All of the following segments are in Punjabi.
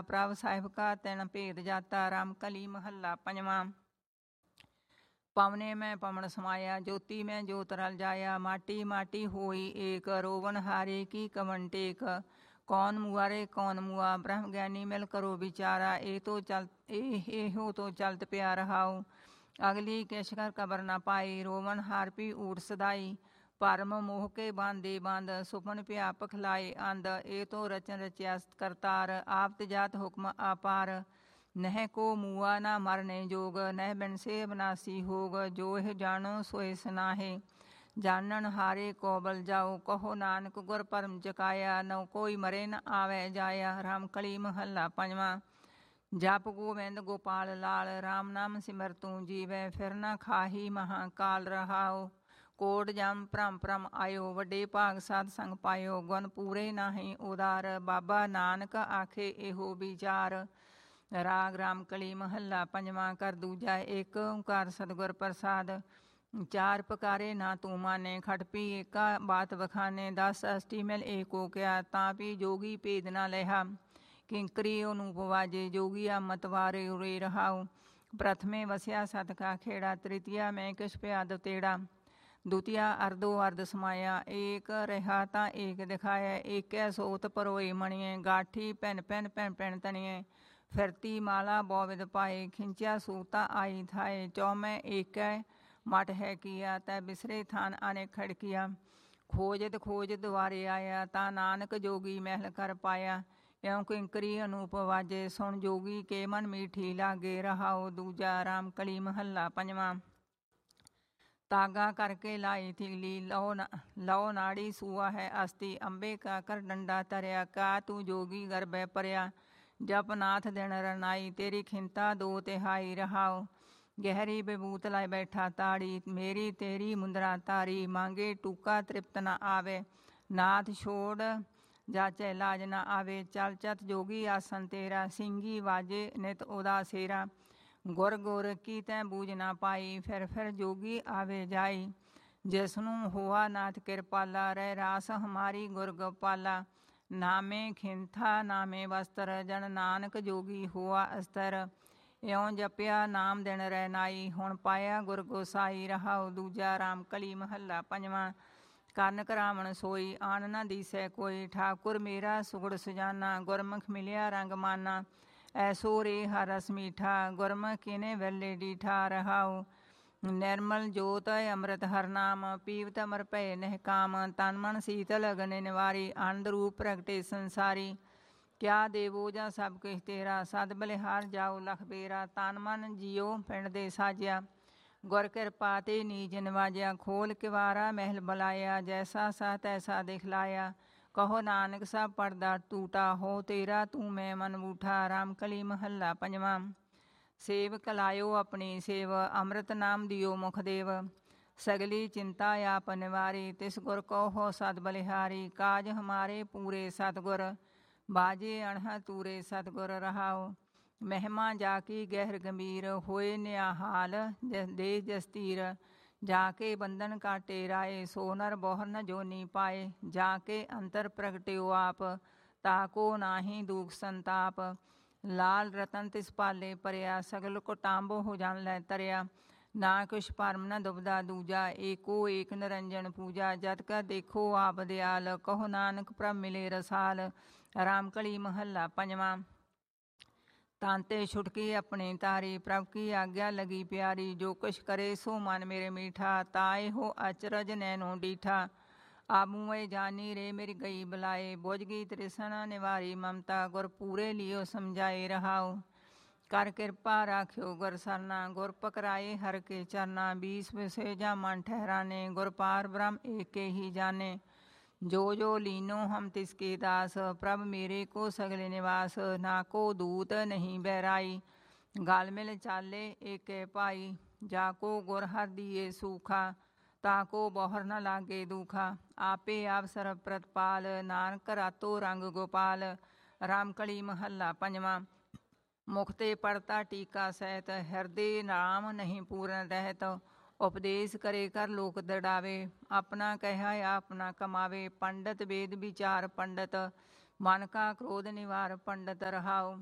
ਪ੍ਰਭ ਸਾਹਿਬ ਕਾ ਤਿਨ ਭੇਦ ਜਾਤਾ। ਰਾਮ ਕਲੀ ਮਹੱਲਾ ਪੰਜਵਾਂ। ਪਵਨੇ ਮੈਂ ਪਵਨ ਸਮਾਇਆ, ਜੋਤੀ ਮੈਂ ਜੋਤ ਰਲ ਜਾਇਆ। ਮਾਟੀ ਮਾਟੀ ਹੋਈ ਏਕ, ਰੋਵਨ ਹਾਰੇ ਕੀ ਕਵਨ ਟੇਕ। ਕੌਣ ਮੁਆਰੇ ਕੌਣ ਮੁਆ, ਬ੍ਰਹਮ ਗਿਆਨੀ ਮਿਲ ਕਰੋ ਵਿਚਾਰਾ। ਇਹੋ ਤੋਂ ਚਲਤ ਪਿਆ ਰਹਾਉ, ਅਗਲੀ ਕਿਛ ਕਰ ਕਬਰ ਨਾ ਪਾਈ। ਰੋਵਨ ਹਾਰ ਪੀ ਊਟ ਸਦਾਈ, ਭਰਮ ਮੋਹ ਕੇ ਬਾਂਦੇ ਬੰਦ। ਸੁਪਨ ਪਿਆ ਪਖਲਾਏ ਅੰਧ, ਇਹ ਤੋਂ ਰਚਨ ਰਚਿਆ ਕਰਤਾਰ। ਆਪ ਤਜਾਤ ਹੁਕਮ ਆਪਾਰ, ਨਹਿ ਕੋ ਮੂਆ ਨਾ ਮਰਨੇ ਜੋਗ। ਨਹਿ ਬਿਨਸੇ ਅਬਨਾਸੀ ਹੋਗ, ਜੋ ਇਹ ਜਾਣੋ ਸੋਏ ਸਨਾਹੇ। ਜਾਣਨ ਹਾਰੇ ਕੋ ਬਲ ਜਾਓ, ਕਹੋ ਨਾਨਕ ਗੁਰ ਪਰਮ ਚਕਾਇਆ। ਨਉ ਕੋਈ ਮਰੇ ਨ ਆਵੈ ਜਾਇਆ। ਰਾਮ ਕਲੀ ਮਹੱਲਾ ਪੰਜਵਾਂ। ਜਪ ਗੋਬਿੰਦ ਗੋਪਾਲ ਲਾਲ, ਰਾਮ ਨਾਮ ਸਿਮਰ ਤੂੰ ਜੀਵੈ। ਫਿਰ ਨਾ ਖਾਹੀ ਮਹਾਂ ਕਾਲ ਰਹਾਉ, ਕੋਟ ਜਮ ਭਰਮ ਭਰਮ ਆਇਓ। ਵੱਡੇ ਭਾਗ ਸਤ ਸੰਗ ਪਾਇਓ, ਗੁਣ ਪੂਰੇ ਨਾਹੀਂ ਉਦਾਰ। ਬਾਬਾ ਨਾਨਕ ਆਖੇ ਇਹੋ ਵਿਚਾਰ। ਰਾਗ ਰਾਮ ਕਲੀ ਮਹੱਲਾ ਪੰਜਵਾਂ। ਕਰ ਦੂਜਾ ਏਕ ਓਂਕਾਰ ਸਤਿਗੁਰ ਪ੍ਰਸਾਦ। ਚਾਰ ਪਕਾਰੇ ਨਾ ਤੂੰ ਮਾਨੇ, ਖਟ ਪੀ ਏਕਾ ਬਾਤ ਵਖਾਨੇ। 10 ਅਸ਼ਟੀ ਮਿਲ ਏਕੋ ਕਿਆ, ਤਾਂ ਵੀ ਜੋਗੀ ਭੇਦ ਨਾ ਲਿਆ। ਕਿੰਕਰੀ ਅਨੂਪ ਵਾਜੇ, ਜੋਗੀਆ ਮਤਵਾਰੇ ਉਰੇ ਰਹਾਉ। ਪ੍ਰਥਮੇ ਵਸਿਆ ਸਤ ਕਾ ਖੇੜਾ, ਤ੍ਰਿਤੀਆ ਮੈਂ ਕਿਛ ਪਿਆ ਦਤੇੜਾ। ਦੁਤੀਆ ਅਰਧੋ ਅਰਧ ਸਮਾਇਆ, ਏਕ ਰਿਹਾ ਤਾਂ ਏਕ ਦਿਖਾਇਆ। ਏਕੈ ਸੋਤ ਪਰੋਏ ਮਣੀਏ, ਗਾਠੀ ਭਿਨ ਭਿਨ ਭਿਨ ਭਿਨ ਤਣੀਏ। ਫਿਰਤੀ ਮਾਲਾ ਬੋਵਿਦ ਪਾਏ, ਖਿੰਚਿਆ ਸੂਤਾ ਆਈ ਥਾਏ। ਚੌਮੈ ਏਕੈ ਮਟ ਹੈ ਕੀਆ, ਤੈ ਬਿਸਰੇ ਥਾਨ ਅਨੇਕ ਖੜਕੀਆ। ਖੋਜਤ ਖੋਜਤ ਦੁਆਰੇ ਆਇਆ, ਤਾਂ ਨਾਨਕ ਜੋਗੀ ਮਹਿਲ ਕਰ ਪਾਇਆ। ਇਉ ਕਿੰਕਰੀ ਅਨੂਪ ਵਾਜੇ, ਸੁਣ ਜੋਗੀ ਕੇ ਮਨ ਮੀਠੀ ਲਾਗੇ। ਰਹਾਉ ਦੂਜਾ। ਰਾਮ ਕਲੀ ਮਹੱਲਾ ਪੰਜਵਾਂ। ਤਾਗਾ ਕਰਕੇ ਲਾਈ ਥੀਲੀ, ਲਓ ਨਾੜੀ ਸੂਆ ਹੈ ਅਸਤੀ। ਅੰਬੇ ਕਾ ਕਰ ਡੰਡਾ ਧਰਿਆ, ਕਾ ਤੂੰ ਜੋਗੀ ਗਰਭੈ ਪਰਿਆ। ਜਪ ਨਾਥ ਦਿਨ ਰਨਾਈ, ਤੇਰੀ ਖਿੰਤਾ ਦੋ ਤਿਹਾਈ। ਰਹਾਉ ਗਹਿਰੀ ਬਿਬੂਤ ਲਾਇ ਬੈਠਾ ਤਾੜੀ, ਮੇਰੀ ਤੇਰੀ ਮੁੰਦਰਾ ਤਾਰੀ। ਮੰਗੇ ਟੂਕਾ ਤ੍ਰਿਪਤ ਨਾ ਆਵੇ, ਨਾਥ ਛੋੜ ਜਾਚੈ ਲਾਜ ਨਾ ਆਵੇ। ਚਲ ਚਤ ਜੋਗੀ ਆਸਨ ਤੇਰਾ, ਸਿੰਘੀ ਵਾਜੇ ਨਿਤ ਉਦਾਸੇਰਾ। ਗੁਰ ਗੁਰ ਕੀ ਤੈਂ ਬੂਝ ਨਾ ਪਾਈ, ਫਿਰ ਫਿਰ ਜੋਗੀ ਆਵੇ ਜਾਈ। ਜਿਸਨੂੰ ਹੋਆ ਨਾਥ ਕਿਰਪਾਲਾ, ਰਹਿ ਰਾਸ ਹਮਾਰੀ ਗੁਰ ਗੋਪਾਲਾ। ਨਾਮੇ ਖਿੰਥਾ ਨਾਮੇ ਵਸਤਰ, ਜਨ ਨਾਨਕ ਜੋਗੀ ਹੋਆ ਅਸਤਰ। ਇਉ ਜਪਿਆ ਨਾਮ ਦਿਨ ਰਹਿ ਨਾਈ, ਹੁਣ ਪਾਇਆ ਗੁਰ ਗੋਸਾਈ। ਰਹਾਉ ਦੂਜਾ। ਰਾਮ ਕਲੀ ਮਹੱਲਾ ਪੰਜਵਾਂ। ਕੰਨ ਕਰਾਵਣ ਸੋਈ, ਆਨ ਨਾ ਦੀਸੈ ਕੋਈ। ਠਾਕੁਰ ਮੇਰਾ ਸੁਗੜ ਸੁਜਾਨਾ, ਗੁਰਮੁਖ ਮਿਲਿਆ ਰੰਗ ਮਾਨਾ। ਐਸੋ ਰੇ ਹਰ ਰਸ ਮੀਠਾ, ਗੁਰਮੁਖ ਕਿਨੇ ਵੇਲੇ ਡੀਠਾ। ਰਹਾਉ ਨਿਰਮਲ ਜੋਤ ਅੰਮ੍ਰਿਤ ਹਰ ਨਾਮ, ਪੀਵਤ ਅਮਰ ਭੈ ਨਹਿ ਕਾਮ। ਤਨ ਮਨ ਸੀਤਲ ਅਗਨਿ ਨਿਵਾਰੀ, ਆਨੰਦ ਰੂਪ ਪ੍ਰਗਟੇ ਸੰਸਾਰੀ। ਕਿਆ ਦੇਵੋ ਜਾਂ ਸਭ ਕੁਛ ਤੇਰਾ, ਸਦ ਬਲਿਹਾਰ ਜਾਓ ਲਖ ਬੇਰਾ। ਤਨ ਮਨ ਜੀਉ ਪਿੰਡ ਦੇ ਸਾਜਿਆ, ਗੁਰ ਕਿਰਪਾ ਤੇ ਨੀਜ ਨਿਵਾਜਿਆ। ਖੋਲ ਕਿਵਾਰਾ ਮਹਿਲ ਬਲਾਇਆ, ਜੈਸਾ ਸਾ ਤੈਸਾ ਦਿਖਲਾਇਆ। ਕਹੋ ਨਾਨਕ ਸਭ ਪੜਦਾ ਟੂਟਾ, ਹੋ ਤੇਰਾ ਤੂੰ ਮੈਂ ਮਨ ਬੂਠਾ। ਰਾਮ ਕਲੀ ਮਹੱਲਾ ਪੰਜਵਾਂ। ਸੇਵ ਕਲਾਇਓ ਆਪਣੀ ਸੇਵ, ਅੰਮ੍ਰਿਤ ਨਾਮ ਦਿਓ ਮੁਖ ਦੇਵ। ਸਗਲੀ ਚਿੰਤਾ ਆਪ ਨਿਵਾਰੀ, ਤਿਸ ਗੁਰ ਕੋ ਹੋ ਸਦ ਬਲਿਹਾਰੀ। ਕਾਜ ਹਮਾਰੇ ਪੂਰੇ ਸਤਿਗੁਰ, ਬਾਜੇ ਅਣਹ ਤੂਰੇ ਸਤਿਗੁਰ। ਰਹਾਉ ਮਹਿਮਾ ਜਾ ਕੀ ਗਹਿਰ ਗੰਭੀਰ, ਹੋਏ ਨਿਆਹਾਲ ਦੇ ਜਸਤੀਰ। ਜਾ ਕੇ ਬੰਧਨ ਕਾਟੇ ਰਾਏ, ਸੋ ਨਰ ਬਹੁਰ ਨ ਜੋਨੀ ਪਾਏ। ਜਾ ਕੇ ਅੰਤਰ ਪ੍ਰਗਟਿਓ ਆਪ, ਤਾਕੋ ਨਾਹੀ ਦੁਖ ਸੰਤਾਪ। ਲਾਲ ਰਤਨ ਤਿਸ ਪਾਲੇ ਭਰਿਆ, ਸਗਲ ਕੁਟਾਂਬੋ ਹੋ ਜਨ ਲੈ ਤਰਿਆ। ਨਾ ਕੁਛ ਭਰਮ ਨ ਦੁਬਦਾ ਦੂਜਾ, ਏਕੋ ਏਕ ਨਿਰੰਜਨ ਪੂਜਾ। ਜਤ ਕਾ ਦੇਖੋ ਆਪ ਦਿਆਲ, ਕਹੋ ਨਾਨਕ ਪ੍ਰਭ ਮਿਲੇ ਰਸਾਲ। ਰਾਮ ਕਲੀ ਮਹੱਲਾ ਪੰਜਵਾਂ। ਤਾਂਤੇ ਛੁਟਕੀ ਆਪਣੀ ਤਾਰੀ, ਪ੍ਰਭ ਕੀ ਆਗਿਆ ਲਗੀ ਪਿਆਰੀ। ਜੋ ਕੁਛ ਕਰੇ ਸੋ ਮਨ ਮੇਰੇ ਮੀਠਾ, ਤਾਏ ਹੋ ਅਚਰਜ ਨੈਨੋ ਡੀਠਾ। ਆਬੂਏ ਜਾਨੀ ਰੇ ਮੇਰੀ ਗਈ ਬੁਲਾਏ, ਬੁਝ ਗਈ ਤ੍ਰਿਸ਼ਨ ਨਿਵਾਰੀ ਮਮਤਾ। ਗੁਰ ਪੂਰੇ ਲਿਓ ਸਮਝਾਏ। ਰਹਾਉ ਕਰ ਕਿਰਪਾ ਰਾਖਿਓ ਗੁਰ ਸਰਨਾ, ਗੁਰ ਪਕਰਾਏ ਹਰ ਕੇ ਚਰਨਾ। ਬੀਸ ਵਿਸੇ ਜਾਂ ਮਨ ਠਹਿਰਾਨੇ, ਗੁਰ ਪਾਰ ਬ੍ਰਹਮ ਏਕੇ ਹੀ ਜਾਨੇ। ਜੋ ਜੋ ਲੀਨੋ ਹਮ ਤਿਸਕੇ ਦਾਸ, ਪ੍ਰਭ ਮੇਰੇ ਕੋ ਸਗਲੇ ਨਿਵਾਸ। ਨਾ ਕੋ ਦੂਤ ਨਹੀਂ ਬਹਿਰਾਈ, ਗਲ ਮਿਲ ਚਾਲੇ ਏਕੇ ਭਾਈ। ਜਾ ਕੋ ਗੁਰ ਹਰ ਦੀਏ ਸੂਖਾ, ਤਾ ਕੋ ਬਹੁਰ ਨ ਲਾਗੇ ਦੂਖਾ। ਆਪੇ ਆਪ ਸਰਬ ਪ੍ਰਤਪਾਲ, ਨਾਨਕ ਰਾਤੋ ਰੰਗ ਗੋਪਾਲ। ਰਾਮ ਕਲੀ ਮਹੱਲਾ ਪੰਜਵਾਂ। ਮੁਖ ਤੇ ਪੜਤਾ ਟੀਕਾ ਸਹਿਤ, ਹਿਰਦੇ ਨਾਮ ਨਹੀਂ ਪੂਰਨ ਰਹਿਤ। ਉਪਦੇਸ਼ ਕਰੇ ਕਰ ਲੋਕ ਦੜਾਵੇ, ਆਪਣਾ ਕਹਿਆ ਆਪਣਾ ਕਮਾਵੇ। ਪੰਡਤ ਵੇਦ ਵਿਚਾਰ ਪੰਡਤ, ਮਨ ਕਾ ਕ੍ਰੋਧ ਨਿਵਾਰ ਪੰਡਤ ਰਹਾਉ।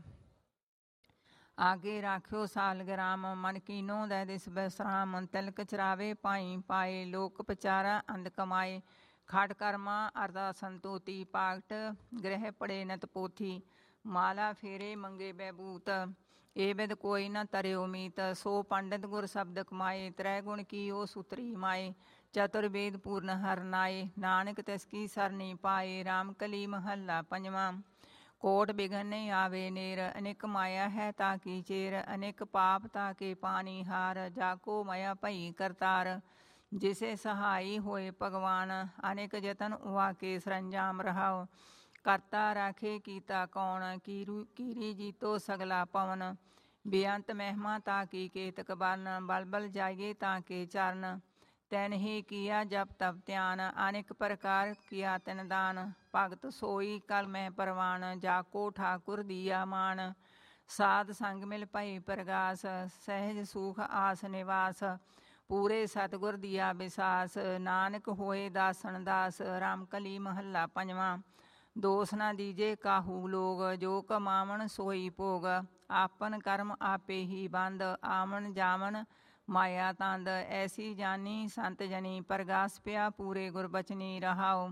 ਆਗੇ ਰਾਖਿਓ ਸਾਲਗਰਾਮ ਮਨ ਕੀਨੋ ਦੈ ਦਿਸ ਬਸਰਾਮ। ਤਿਲਕ ਚਰਾਵੇ ਭਾਈ ਪਾਏ ਲੋਕ ਪਚਾਰਾ ਅੰਧ ਕਮਾਏ। ਖਟ ਕਰਮਾ ਅਰਦਾ ਸੰਤੋਤੀ ਪਾਗਟ ਗ੍ਰਹਿ ਪੜੇ ਨਤ ਪੋਥੀ। ਮਾਲਾ ਫੇਰੇ ਮੰਗੇ ਬੈਬੂਤ ਏ ਬਿਦ ਕੋਈ ਨ ਤਰਿਓ ਮੀਤ। ਸੋ ਪੰਡਿਤ ਗੁਰ ਸ਼ਬਦ ਕਮਾਏ ਤ੍ਰੈ ਗੁਣ ਕੀ ਓ ਸੂਤਰੀ ਮਾਏ। ਚਤੁਰਵੇਦ ਪੂਰਨ ਹਰ ਨਾਏ ਨਾਨਕ ਤਿਸ ਕੀ ਸਰਨੀ ਪਾਏ। ਰਾਮ ਕਲੀ ਮਹੱਲਾ ਪੰਜਵਾਂ। ਕੋਟ ਬਿਘਨ ਨਹੀਂ ਆਵੇ ਨੇਰ ਅਨੇਕ ਮਾਇਆ ਹੈ ਤਾ ਕੀ ਚੇਰ। ਅਨੇਕ ਪਾਪ ਤਾ ਕੇ ਪਾਣੀ ਹਾਰ ਜਾਕੋ ਮਾਇਆ ਭਈ ਕਰਤਾਰ। ਜਿਸੇ ਸਹਾਈ ਹੋਏ ਭਗਵਾਨ ਅਨੇਕ ਯਤਨ ਉਹਾ ਕੇ ਸਰੰਜਾਮ ਰਹਾਓ। ਕਰਤਾ ਰਾਖੇ ਕੀਤਾ ਕੌਣ ਕੀਰੀ ਜੀਤੋ ਸਗਲਾ ਪਵਨ। ਬੇਅੰਤ ਮਹਿਮਾ ਤਾ ਕੀ ਕੇਤਕ ਬਰਨ ਬਲ ਬਲ ਜਾਈਏ ਤਾ ਕੇ ਚਰਨ। ਤੈਨ ਹੀ ਕੀਆ ਜਪ ਤਪ ਧਿਆਨ ਅਨੇਕ ਪ੍ਰਕਾਰ ਕੀਆ ਤਿਨ ਦਾਨ। ਭਗਤ ਸੋਈ ਕਲ ਮਹਿ ਪਰਵਾਨ ਜਾਕੋ ਠਾਕੁਰ ਦੀਆ ਮਾਨ। ਸਾਧ ਸੰਗ ਮਿਲ ਭਈ ਪ੍ਰਗਾਸ ਸਹਿਜ ਸੂਖ ਆਸ ਨਿਵਾਸ। ਪੂਰੇ ਸਤਿਗੁਰ ਦੀਆ ਵਿਸਾਸ ਨਾਨਕ ਹੋਏ ਦਾਸਨ ਦਾਸ। ਰਾਮ ਕਲੀ ਮਹੱਲਾ ਪੰਜਵਾਂ। ਦੋਸ ਨਾ ਦੀਜੇ ਕਾਹੂ ਲੋਗ ਜੋ ਕਮਾਵਣ ਸੋਈ ਭੋਗ। ਆਪਨ ਕਰਮ ਆਪੇ ਹੀ ਬੰਦ ਆਵਣ ਜਾਵਣ ਮਾਇਆ ਤੰਦ। ਐਸੀ ਜਾਨੀ ਸੰਤ ਜਨੀ ਪ੍ਰਗਾਸ ਪਿਆ ਪੂਰੇ ਗੁਰਬਚਨੀ ਰਹਾਓ।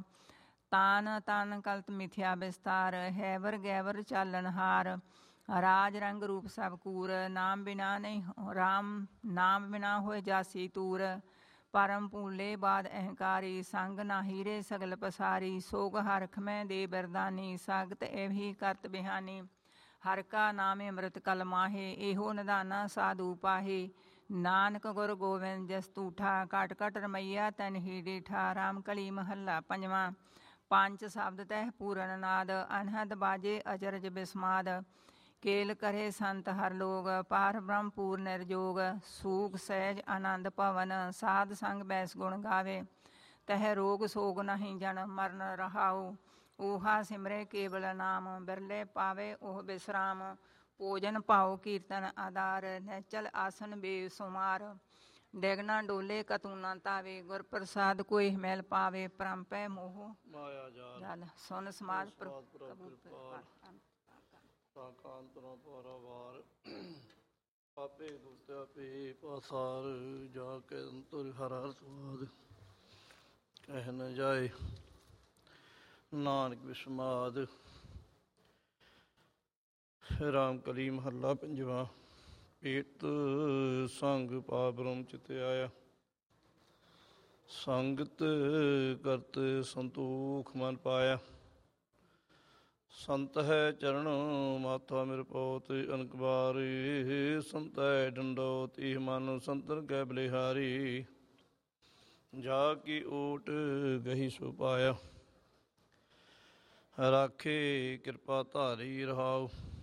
ਤਾਨ ਤਨ ਕਲਤ ਮਿਥਿਆ ਵਿਸਤਾਰ ਹੈਵਰ ਗੈਵਰ ਚਾਲਨ ਹਾਰ। ਰਾਜ ਰੰਗ ਰੂਪ ਸਭ ਕੂਰ ਨਾਮ ਬਿਨਾ ਨਹੀਂ ਰਾਮ ਨਾਮ ਬਿਨਾ ਹੋਏ ਜਾਸੀ ਤੂਰ। ਪਰਮ ਭੂਲੇ ਬਾਦ ਅਹੰਕਾਰੀ ਸੰਗ ਨਾ ਹੀਰੇ ਸਗਲ ਪਸਾਰੀ। ਸੋਗ ਹਰਖ ਮੈਂ ਦੇ ਬਰਦਾਨੀ ਸਾਗਤ ਐਵੀ ਕਰਤ ਬਿਹਾਨੀ। ਹਰ ਕਾ ਨਾਮ ਅੰਮ੍ਰਿਤ ਕਲ ਮਾਹੇ ਇਹੋ ਨਿਧਾਨਾ ਸਾਧੂ ਪਾਹੇ। ਨਾਨਕ ਗੁਰ ਗੋਬਿੰਦ ਜਸ ਤੂਠਾ ਘਟ ਘਟ ਰਮਈਆ ਤਨ ਹੀ ਡੀਠਾ। ਰਾਮ ਕਲੀ ਮਹੱਲਾ ਪੰਜਵਾਂ। ਪੰਜ ਸ਼ਬਦ ਤਹਿ ਪੂਰਨ ਨਾਦ ਅਨਹਦ ਬਾਜੇ ਅਚਰਜ ਬਿਸਮਾਦ। ਕੇਲ ਕਰੇ ਸੰਤ ਹਰ ਲੋਗ ਪਾਰ ਬ੍ਰਹਮ ਪੂਰ ਨਿਰਜੋਗ। ਸੂਖ ਸਹਿਜ ਆਨੰਦ ਭਵਨ ਸਾਧ ਸੰਗ ਬੈਸ ਗੁਣ ਗਾਵੇ। ਤਹਿ ਰੋਗ ਸੋਗ ਨਹੀਂ ਜਨ ਮਰਨ ਰਹਾਉ। ਊਹਾ ਸਿਮਰੇ ਕੇਵਲ ਨਾਮ ਬਿਰਲੇ ਪਾਵੇ ਉਹ ਬਿਸਰਾਮ। ਭੋਜਨ ਭਾਉ ਕੀਰਤਨ ਆਧਾਰ ਨੈਚਲ ਆਸਨ ਬੇਸੁਮਾਰ। ਡੈਗਨਾ ਡੋਲੇ ਕਤੂ ਨਾ ਤਾਵੇ ਗੁਰ ਪ੍ਰਸਾਦ ਕੋਈ ਮੈਲ ਪਾਵੇ। ਪਰਮ ਪੈ ਮੋਹ ਮਾਇਆ ਜਲ ਸੁਨ ਸਮਾਦ ਕਾਂਤਰਾ ਪਰਵਾਰ ਆਪੇ ਦੁਸਤਿਆ ਪੇ ਪਾਸਾਰ। ਜਾ ਕੇ ਅੰਤਰ ਹਰ ਹਰ ਸਵਾਦ ਕਹਿ ਨ ਜਾਏ ਨਾਨਕ ਵਿਸਮਾਦ। ਰਾਮ ਕਲੀ ਮਹੱਲਾ ਪੰਜਵਾਂ। ਪੇਟ ਸੰਗ ਪਾ ਬ੍ਰਹਮ ਚਿਤ ਆਇਆ। ਸੰਗਤ ਕਰਤ ਸੰਤੋਖ ਮਨ ਪਾਇਆ। ਸੰਤ ਹੈ ਚਰਨ ਮਾਥਾ ਮੇਰ ਪਉ ਤੇ ਅਨਕ ਬਾਰੀ। ਸੰਤ ਹੈ ਡੰਡੋ ਤੀਹ ਮਨ ਸੰਤਨ ਕੈ ਬਲਿਹਾਰੀ। ਜਾ ਕੀ ਓਟ ਗਹੀ ਸੋ ਪਾਇਆ। ਰਾਖੇ ਕਿਰਪਾ ਧਾਰੀ ਰਹਾਉ।